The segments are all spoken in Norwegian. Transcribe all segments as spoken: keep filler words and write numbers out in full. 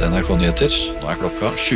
til N R K Nyheter. Nå er klokka sju.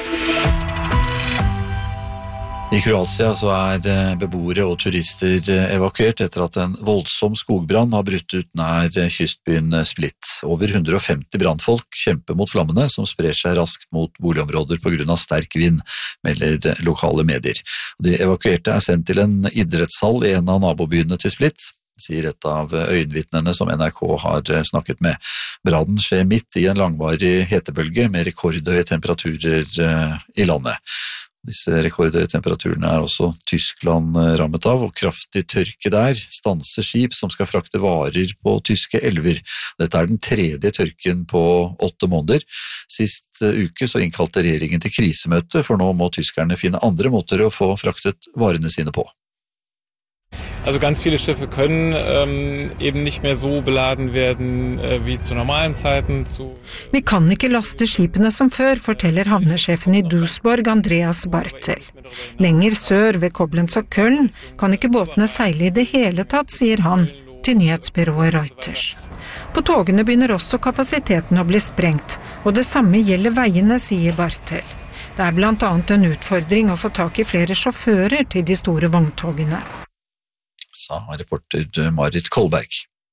I Kroatia så er beboere og turister evakuert etter at en voldsom skogbrann har brutt ut nær kystbyen Split. Over hundre og femti brannfolk kjemper mot flammene som sprer seg raskt mot boligområder på grunn av sterk vind, melder lokale medier. De evakuerte er sendt til en idrettshall i en av nabobyene til Split, sier et av øyenvitnene som N R K har snakket med. Brannen skjer midt i en langvarig hetebølge med rekordhøye temperaturer i landet. Disse rekordhøye temperaturene er også Tyskland rammet av, og kraftig tørke der stanser skip som skal frakte varer på tyske elver. Dette er den tredje tørken på åtte måneder. Sist uke så innkalte regjeringen til krisemøte, for nå må tyskerne finne andre måter å få fraktet varene sine på. Also ganz viele Schiffe können ähm, eben nicht mehr so beladen werden äh, wie zu normalen Zeiten. Zu Vi kan ikke laste skipene som før, forteller havnesjefen i Duisburg, Andreas Bartel. Lenger sør ved Koblenz og Köln kan ikke båtene seile i det hele tatt, sier han til nyhetsbyrået Reuters. På togene begynner også kapasiteten å bli sprengt, og det samme gjelder veiene, sier Bartel. Det er blant annet en utfordring å få tak i flere sjåfører til de store vogntogene, sa reporter Marit Kolberg.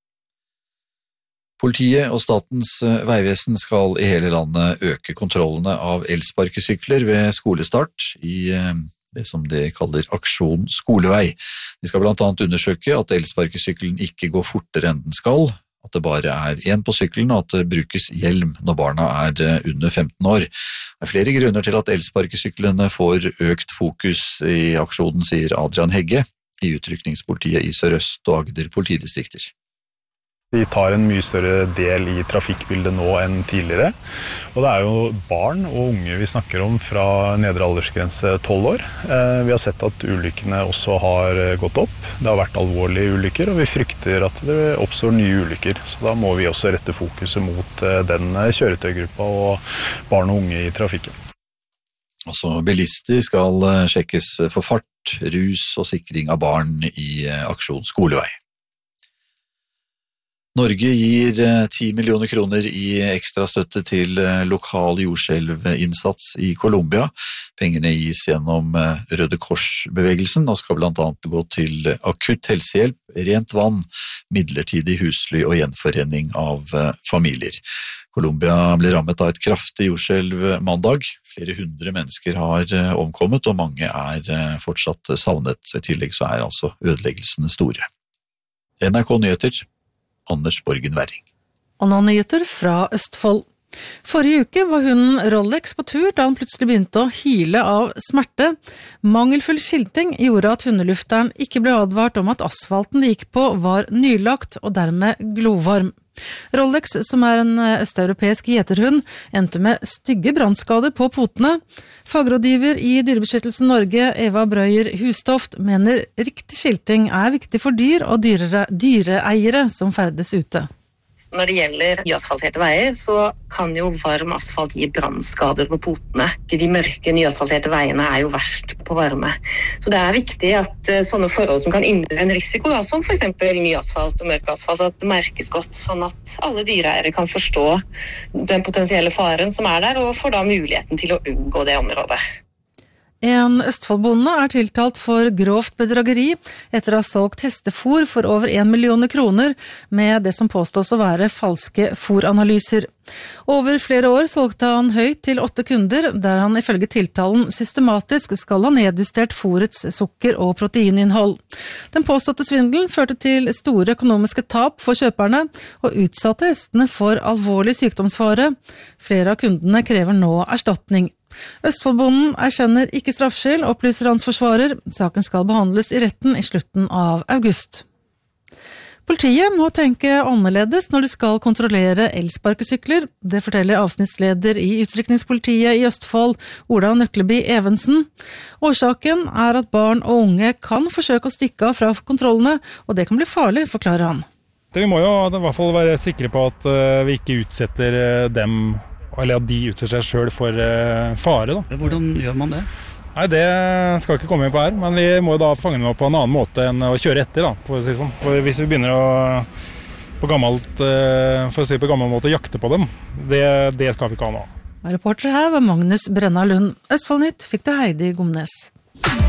Politiet og Statens vegvesen skal i hele landet øke kontrollene av elsparkesykler ved skolestart i det som de kaller Aksjon Skolevei. De skal blant annet undersøke at elsparkesykkelen ikke går fortere enn den skal, at det bare er en på sykkelen og at det brukes hjelm når barna er under femten år. Det er flere grunner til at elsparkesyklene får økt fokus i aksjonen, sier Adrian Hegge i utrykningspolitiet i Sør-Øst og Agder politidistrikter. De tar en mye større del i trafikkbildet nå enn tidligere, og det er jo barn og unge vi snakker om fra nedre aldersgrense tolv år. Vi har sett at ulykkene også har gått opp. Det har vært alvorlige ulykker, og vi frykter at det oppstår nye ulykker. Så da må vi også rette fokuset mot den kjøretøygruppa og barn og unge i trafikken. Også bilister skal sjekkes for fart, rus og sikring av barn i Aksjon Skolevei. Norge gir ti millioner kroner i ekstra støtte til lokal jordskjelvinnsats i Colombia. Pengene gis gjennom Røde Kors-bevegelsen og skal blant annet gå til akutt helsehjelp, rent vann, midlertidig husly og gjenforening av familier. Colombia ble rammet av et kraftig jordskjelv mandag. Flere hundre mennesker har omkommet, og mange er fortsatt savnet. I tillegg så er altså ødeleggelsene store. N R K Nyheter, Anders Borgen Werring. Og nå nyheter fra Østfold. Forrige uke var hunden Rolex på tur da han plutselig begynte å hyle av smerte. Mangelfull skilting gjorde at hundelufteren ikke ble advart om at asfalten de gikk på var nylagt og dermed glovarm. Rolex, som er en østeuropeisk gjeterhund, endte med stygge brannskader på potene. Fagrådgiver i Dyrebeskyttelsen Norge, Eva Brøyer Hustoft, mener riktig skilting er viktig for dyr og dyrere, dyreeiere som ferdes ute. Når det gjelder nyasfalterte veier, så kan jo varm asfalt gi brannskader på potene. De mørke nyasfalterte veiene er jo verst på varme. Så det er viktig at sånne forhold som kan innebære en risiko, da, som for eksempel ny asfalt og mørk asfalt, at det merkes godt, sånn at alle dyreeiere kan forstå den potensielle faren som er der, og får da muligheten til å unngå det området. En Østfoldbonde er tiltalt for grovt bedrageri etter å ha solgt hestefôr for over en million kroner med det som påstås å være falske fôranalyser. Over flere år solgte han høyt til åtte kunder, der han ifølge tiltalen systematisk skal ha nedjustert fôrets sukker- og proteininnhold. Den påståtte svindelen førte til store økonomiske tap for kjøperne og utsatte hestene for alvorlig sykdomsfare. Flere av kundene krever nå erstatning. Østfoldbonden erkjenner ikke straffskyld, opplyser hans forsvarer. Saken skal behandles i retten i slutten av august. Politiet må tenke annerledes når de skal kontrollere elsparkesykler. Det forteller avsnittsleder i utrykningspolitiet i Østfold, Ola Nøkleby Evensen. Årsaken er at barn og unge kan forsøke å stikke av fra kontrollene, og det kan bli farlig, forklarer han. Vi må jo i hvert fall være sikre på at vi ikke utsetter dem, eller at de utsetter seg selv for fare. Da. Hvordan gjør man det? Nei, det skal ikke komme inn på her, men vi må da fange dem opp på en annen måte enn å kjøre etter, da, for å si sånn. For hvis vi begynner å, på gammelt, for å si på gammel måte, jakte på dem, det, det skal vi ikke ha nå. Reporter her var Magnus Brenna Lund. Østfoldnytt fikk du Heidi Gomnes.